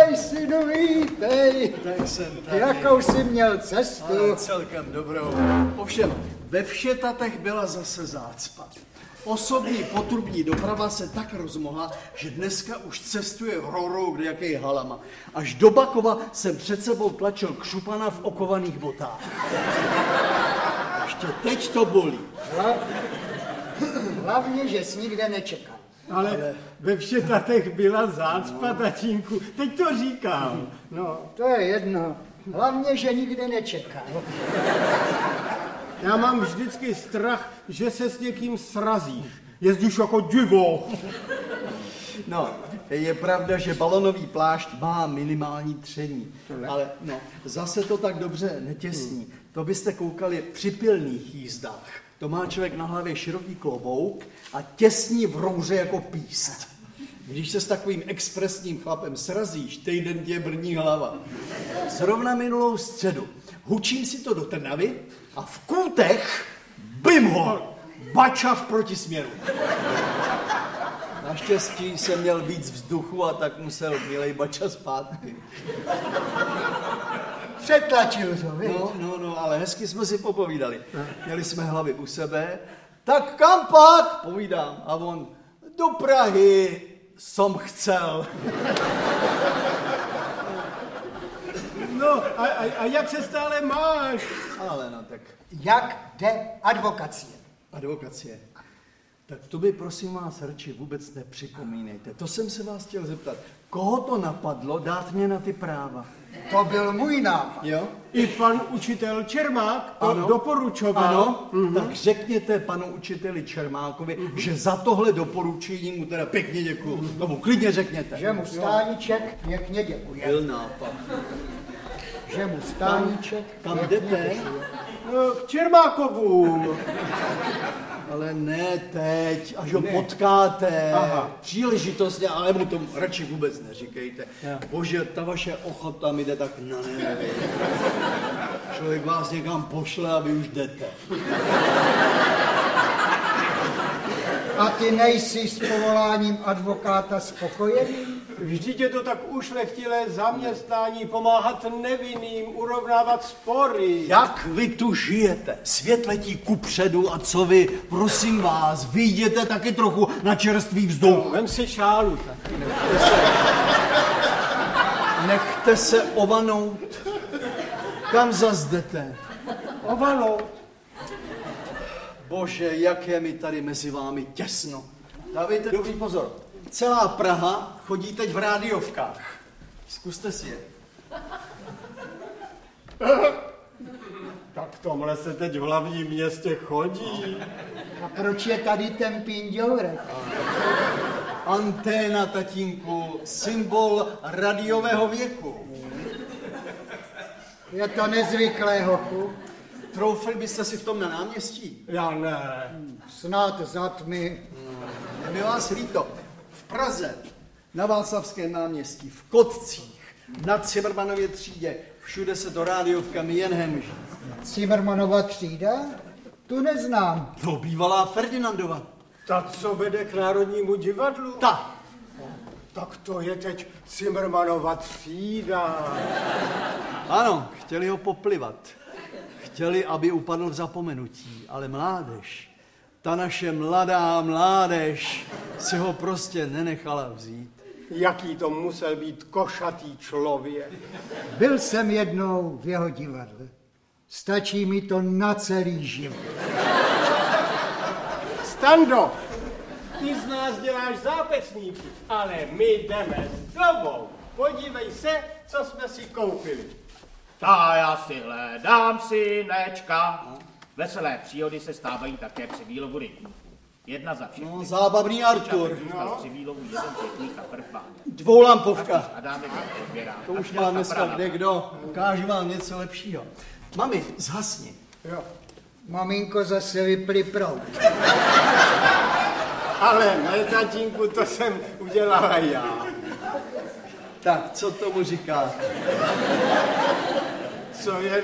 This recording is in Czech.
Ahoj, synu, vítej. Tak jsem tady. Jakou jsi měl cestu? Ale celkem dobrou. Ovšem, ve Všetatech byla zase zácpa. Osobní potrubní doprava se tak rozmohla, že dneska už cestuje rorou kde jaký halama. Až do Bakova jsem před sebou tlačil křupana v okovaných botách. Ještě teď to bolí. Hlavně, že jsi nikde nečekal. Ale ve Všetatech byla zácpa, tatínku. Teď to říkám. No, to je jedno. Hlavně, že nikde nečekal. Já mám vždycky strach, že se s někým srazíš. Jezdíš jako divoch. No, je pravda, že balonový plášť má minimální tření. Ale no, zase to tak dobře netěsní. To byste koukali při pilných jízdách. To má člověk na hlavě široký klobouk a těsní v rouře jako píst. Když se s takovým expresním chlapem srazíš, týden tě brní hlava. Zrovna minulou středu hučím si to do Trnavy a v Kůtech bim ho! Bača v protisměru. Naštěstí jsem měl víc vzduchu a tak musel milej Bača zpátky. Přetlačil to, víš? No, ale hezky jsme si popovídali. Měli jsme hlavy u sebe. Tak kam pak? Povídám. A on, do Prahy som chcel. No, a jak se stále máš? Ale no tak. Jak jde advokacie? Advokacie. Tak to by prosím vás radši vůbec nepřipomínejte. To jsem se vás chtěl zeptat. Koho to napadlo dát mě na ty práva? To byl můj nápad. Jo? I pan učitel Čermák to doporučoval. Ano, tak řekněte panu učiteli Čermákovi, že za tohle doporučení mu teda pěkně děkuju. Tomu klidně řekněte. Že mu Stáníček pěkně děkuje. Byl nápad. Že mu Stáníček Kam pěkně jdete? děkuje. No, k Čermákovům. Ale ne teď, až ho potkáte. Aha. Příležitostně, ale mu to radši vůbec neříkejte. Bože, ta vaše ochota mi jde tak na nervy. Člověk vás někam pošle a vy už jdete. A ty nejsi s povoláním advokáta spokojený? Vždyť je to tak ušlechtilé zaměstnání pomáhat nevinným, urovnávat spory. Jak vy tu žijete? Svět letí kupředu a co vy? Prosím vás, vyjděte taky trochu na čerstvý vzduch. Vem si šálu. Tak. Nechte se ovanout. Kam zas jdete? Ovanout. Bože, jak je mi tady mezi vámi těsno. Dávejte dobrý pozor. Celá Praha chodí teď v rádiovkách. Zkuste si je. Tak v tomhle se teď v hlavním městě chodí. A proč je tady ten pinďourek? Anténa, tatínku, symbol radiového věku. Je to nezvyklé, hochu. Troufli byste si v tom na náměstí? Já ne. Snad za tmy. Je mi vás líto. V Praze, na Václavském náměstí, v Kotcích, na Cimrmanově třídě, všude se to rádiovkami jen hemží. Cimrmanova třída? Tu neznám. No, bývalá Ferdinandova. Ta, co vede k Národnímu divadlu? Ta. Tak to je teď Cimrmanova třída. Ano, chtěli ho poplivat. Chtěli, aby upadl v zapomenutí, ale mládež, ta naše mladá mládež, si ho prostě nenechala vzít. Jaký to musel být košatý člověk. Byl jsem jednou v jeho divadle. Stačí mi to na celý život. Stando, ty z nás děláš zápecníky, ale my jdeme s dobou. Podívej se, co jsme si koupili. Ta já si hledám synečka. Veselé příhody se stávají také při výlovu rybníků. Jedna za všechny. No, zábavný Artur. Při výlovu jeden pěkník a prv. Dvoulampovka. A dáme to odběrá. To už má dneska kdekdo. Ukážu vám něco lepšího. Mami, zhasni. Jo. Maminko, zase vypli proud. Ale ne, tatínku, to jsem udělala já. Tak, co tomu říká? Co je